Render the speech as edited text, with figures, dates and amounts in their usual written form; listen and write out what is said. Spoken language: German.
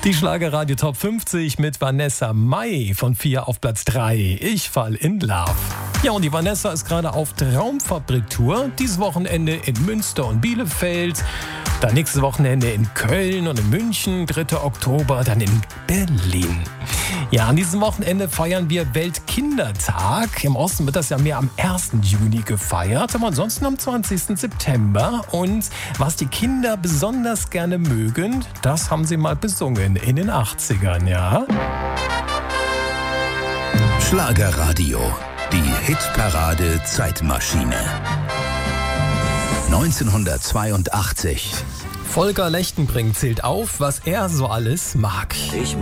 Die Schlagerradio Top 50 mit Vanessa Mai von 4 auf Platz 3. Ich fall in Love. Ja, und die Vanessa ist gerade auf Traumfabrik-Tour. Dieses Wochenende in Münster und Bielefeld. Dann nächstes Wochenende in Köln und in München. 3. Oktober dann in Berlin. Ja, an diesem Wochenende feiern wir Weltkindertag. Im Osten wird das ja mehr am 1. Juni gefeiert, aber ansonsten am 20. September. Und was die Kinder besonders gerne mögen, das haben sie mal besungen in den 80ern, ja? Schlagerradio, die Hitparade Zeitmaschine. 1982. Volker Lechtenbrink zählt auf, was er so alles mag. Ich